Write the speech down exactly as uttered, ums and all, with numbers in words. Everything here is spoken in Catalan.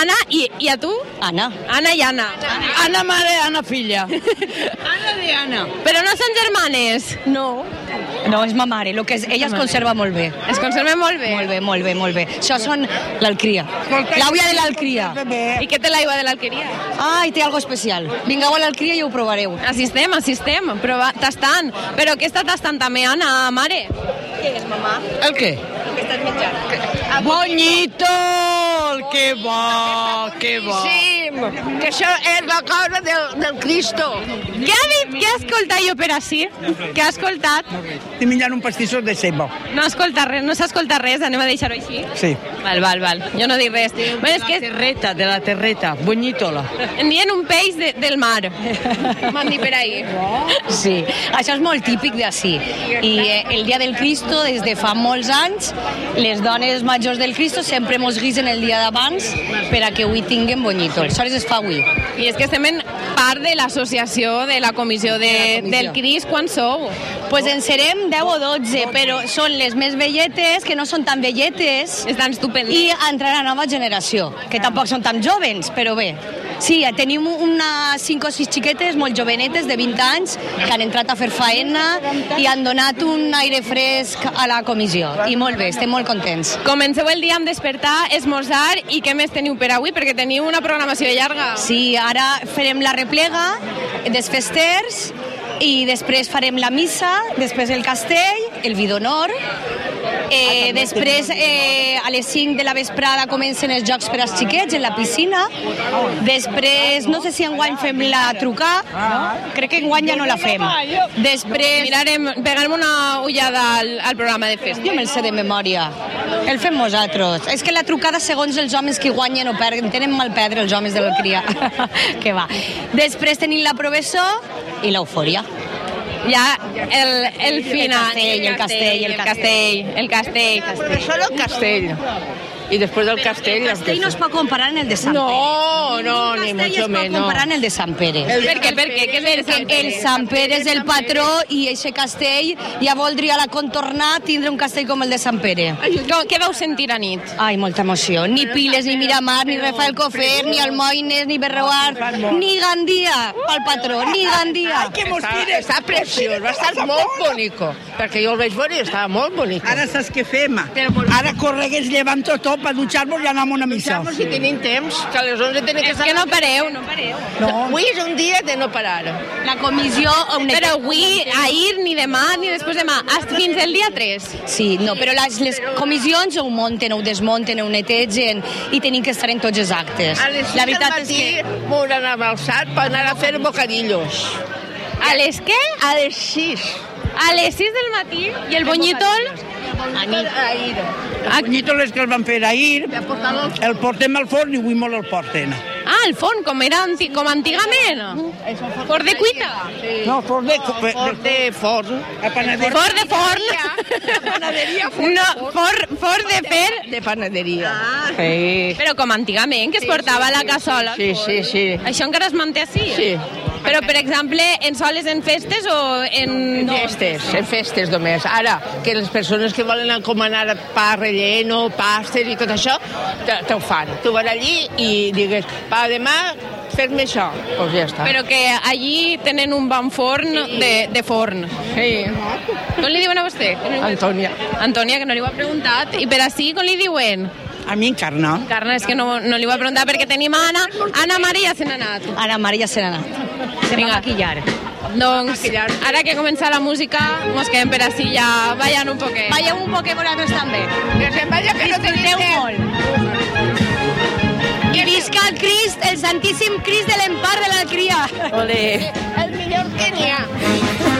Anna, i, i a tu? Anna. Anna i Anna. Anna mare, Anna filla. Anna de Anna. Però no són germanes? No. No, és ma mare. Lo que és, ella es conserva molt bé. Es conserva molt bé? Molt bé, molt bé, molt bé. Això són l'alcria. L'àvia de l'alcria. I què té l'aigua de l'alqueria? Ai, té algo especial. Vingueu a l'alqueria i ho provareu. Assistem, assistem, prova, tastant. Però què està tastant també, Anna, mare? Què és, mamà? El què? El que estàs menjant. Bonyito! Que bo, que bo. Sí, que això és la cosa del, del Cristo. Què ha dit? Què ha escoltat jo per així? Què ha escoltat? Estic menjant un pastissó de ceba. No ha escoltat res, no s'ha escoltat res, anem a deixar-ho així? Sí. Val, val, val, jo no dic res. Bueno, és que terreta, de la terreta, bonyitola. en dien un peix de, del mar. M'han dit per ahí. Sí, això és molt típic d'ací. I eh, el dia del Cristo, des de fa molts anys, les dones majors del Cristo sempre mos guisen el dia d'abans per a que avui tinguin bonyito. Aleshores es fa avui. I és que estem en part de l'associació de la comissió de, De la comissió. del Crist. Quan sou? Pues en serem deu o dotze, però són les més velletes, que no són tan velletes, Estan estupends. i entrarà la nova generació, que tampoc són tan jovens, però bé. Sí, tenim unes cinc o sis xiquetes molt jovenetes de vint anys que han entrat a fer faena i han donat un aire fresc a la comissió. I molt bé, estem molt contents. Comenceu el dia amb despertar, esmorzar i què més teniu per avui? Perquè teniu una programació llarga. Sí, ara farem la replega dels festers i després farem la missa, després el castell, el vi d'honor. Eh, després, eh, a les cinc de la vesprada comencen els jocs per als xiquets en la piscina. Després, no sé si enguany fem la trucar, no? Crec que enguany ja no la fem. Després... Mirarem, pegarem una ullada al, al programa de festa. Jo me'l sé de memòria. El fem nosaltres. És que la trucada, segons els homes que guanyen o perden, tenen mal perdre els homes de l'alqueria. Que va. Després tenim la professó i l'eufòria. Ja el, el final. El castell, el castell, el castell. Però solo el castell. Y después del castell... El castell no es pot comparar en el de Sant Pere. No, no, ni El mucho castell es pot menos. comparar en el de Sant Pere. Per què? Per què? Què és el Sant Pere? El Sant Pere és el patró i aquest castell ja voldria la contornar tindre un castell com el de Sant Pere. Com, què vau sentir a nit? Ai, molta emoció. Ni Piles, ni Miramar, ni Rafael Cofer, ni Almoines, ni Berreuar, ni Gandia pel patró, ni Gandia. Està, està preciós, va estar molt bonico. Perquè jo el vaig veure i estava molt bonic. Ara saps què fem? Ara corregues, llevant tot per dutxar-nos i anar a una missa. Si tenim temps, que a les onze tenim que És estar... que no pareu, no pareu. No. Avui és un dia de no parar. La comissió... On Però avui, ahir, ni demà, ni després demà, hasta fins el dia tres. Sí, no, però les, les comissions ho munten, ho desmunten, ho netegen i tenim que estar en tots els actes. A les La sis del veritat és matí que... m'hauran abalsat per anar a fer bocadillos. A les què? A les sis. A les sis del matí. I el bonyitol? A nit. Ahir. El bonyito les que el van fer ahir, el portem al forn i avui molt el porten. Ah, el forn, com era anti, com antigament. Forn de cuita. No, forn de... Forn de forn. A panaderia. Forn de forn. Panaderia, No, forn, forn de fer. de panaderia. Ah. Sí. Però com antigament, que es portava a la cassola. Sí, sí, sí. Això encara es manté així? Sí. Però, per exemple, en soles en festes o en... En festes, en festes només. Ara, que les persones que volen encomanar pa relleno, pastes i tot això, te, te ho fan. Tu vas allí i digues, pa, demà fer-me això. Doncs pues ja està. Però que allí tenen un bon forn de, de forn. Sí. Com li diuen a vostè? Antònia. Antònia, que no li ho ha preguntat. I per així, com li diuen? A mi encarna. Carna, és que no, no li ho ha preguntat perquè tenim a Anna. Anna Maria se n'ha anat. Ara Mare ja se n'ha anat. Se va Vinga. maquillar. Doncs, ara que comença la música, mos quedem per així ja ballant un poquet. Veieu un poc vosaltres també. Que se'n vaya que no tenim Disfruteu temps. molt. I visca el Crist, el Santíssim Crist de l'Empar de l'Alqueria. El millor que n'hi ha.